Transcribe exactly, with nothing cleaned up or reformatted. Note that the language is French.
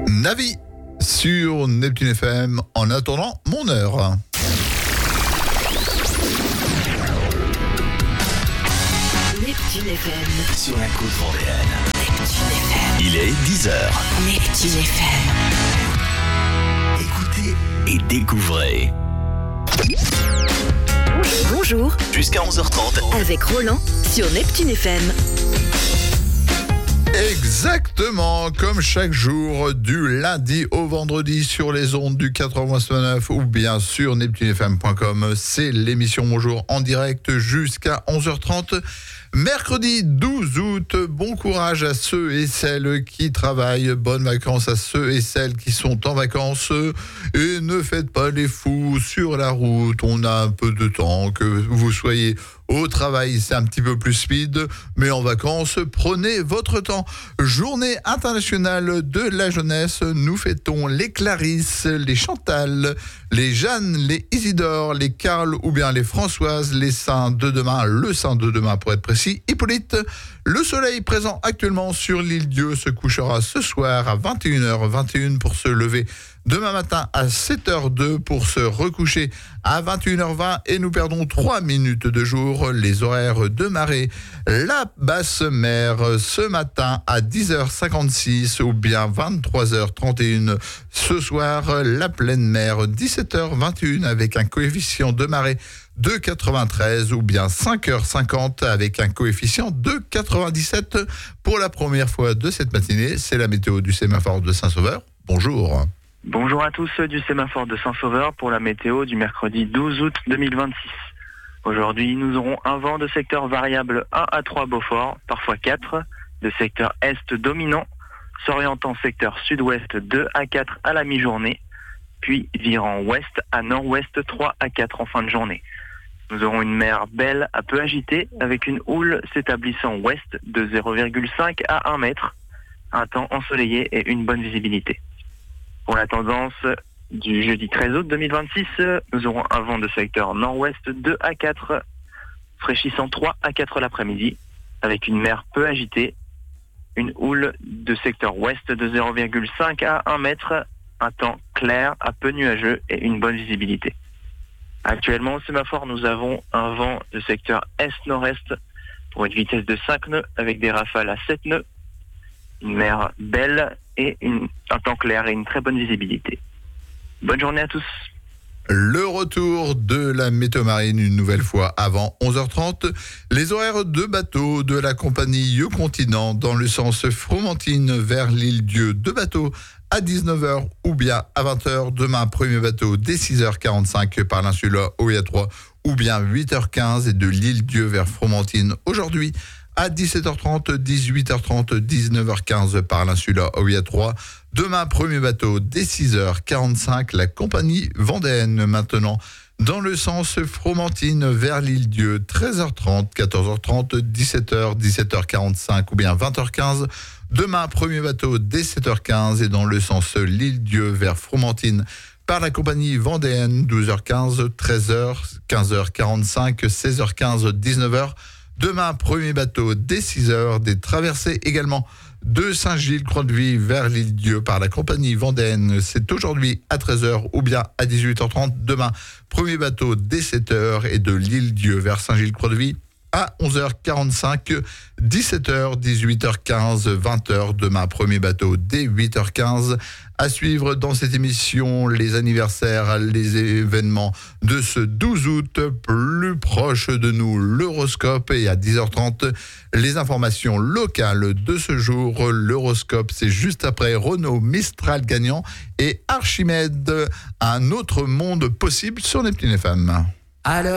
Navi sur Neptune F M en attendant mon heure. Neptune F M. Sur la côte vendéenne. Neptune F M. Il est dix heures. Neptune F M. Écoutez et découvrez. Bonjour. Jusqu'à onze heures trente. Avec Roland sur Neptune F M. Exactement, comme chaque jour, du lundi au vendredi sur les ondes du quatre-vingt-neuf neuf ou bien sur neptune f m point com. C'est l'émission Bonjour en direct jusqu'à onze heures trente. Mercredi douze août, bon courage à ceux et celles qui travaillent, bonnes vacances à ceux et celles qui sont en vacances et ne faites pas les fous sur la route, on a un peu de temps, que vous soyez au travail, c'est un petit peu plus speed, mais en vacances, prenez votre temps. Journée internationale de la jeunesse, nous fêtons les Clarisse, les Chantal, les Jeanne, les Isidore, les Carl ou bien les Françoise, les saints de demain, le saint de demain pour être précis, Hippolyte. Le soleil présent actuellement sur l'île Dieu se couchera ce soir à vingt et une heures vingt et une pour se lever demain matin à sept heures deux pour se recoucher à vingt et une heures vingt et nous perdons trois minutes de jour. Les horaires de marée, la basse mer ce matin à dix heures cinquante-six ou bien vingt-trois heures trente et une ce soir, la pleine mer dix-sept heures vingt et une avec un coefficient de marée de quatre-vingt-treize ou bien cinq heures cinquante avec un coefficient de quatre-vingt-dix-sept. Pour la première fois de cette matinée, c'est la météo du sémaphore de Saint-Sauveur. Bonjour. Bonjour à tous du sémaphore de Saint-Sauveur pour la météo du mercredi douze août deux mille vingt-six. Aujourd'hui, nous aurons un vent de secteur variable un à trois Beaufort, parfois quatre, de secteur est dominant, s'orientant secteur sud-ouest deux à quatre à la mi-journée, puis virant ouest à nord-ouest trois à quatre en fin de journée. Nous aurons une mer belle à peu agitée avec une houle s'établissant ouest de zéro virgule cinq à un mètre, un temps ensoleillé et une bonne visibilité. Pour la tendance du jeudi treize août deux mille vingt-six, nous aurons un vent de secteur nord-ouest deux à quatre, fraîchissant trois à quatre l'après-midi, avec une mer peu agitée, une houle de secteur ouest de zéro virgule cinq à un mètre, un temps clair à peu nuageux et une bonne visibilité. Actuellement au sémaphore, nous avons un vent de secteur est-nord-est pour une vitesse de cinq nœuds avec des rafales à sept nœuds, une mer belle et une, un temps clair et une très bonne visibilité. Bonne journée à tous. Le retour de la météo marine une nouvelle fois avant onze heures trente. Les horaires de bateaux de la compagnie You Continent dans le sens Fromentine vers l'île Dieu, deux bateaux à dix-neuf heures ou bien à vingt heures. Demain, premier bateau dès six heures quarante-cinq par l'insula O I A trois ou bien huit heures quinze et de l'île Dieu vers Fromentine aujourd'hui à dix-sept heures trente, dix-huit heures trente, dix-neuf heures quinze par l'insula O I A trois. Demain, premier bateau dès six heures quarante-cinq, la compagnie Vendéenne maintenant. Dans le sens Fromentine vers l'île Dieu, treize heures trente, quatorze heures trente, dix-sept heures, dix-sept heures quarante-cinq ou bien vingt heures quinze. Demain, premier bateau dès sept heures quinze et dans le sens l'île Dieu vers Fromentine par la compagnie Vendéenne, douze heures quinze, treize heures, quinze heures quarante-cinq, seize heures quinze, dix-neuf heures. Demain, premier bateau dès six heures, des traversées également de Saint-Gilles-Croix-de-Vie vers l'île Dieu par la compagnie Vendéenne. C'est aujourd'hui à treize heures ou bien à dix-huit heures trente. Demain, premier bateau dès sept heures et de l'île Dieu vers Saint-Gilles-Croix-de-Vie à onze heures quarante-cinq, dix-sept heures, dix-huit heures quinze, vingt heures. Demain, premier bateau dès huit heures quinze. À suivre dans cette émission, les anniversaires, les événements de ce douze août, plus proche de nous, l'horoscope. Et à dix heures trente, les informations locales de ce jour. L'horoscope, c'est juste après Renault Mistral gagnant et Archimède, un autre monde possible sur Neptune F M. Alors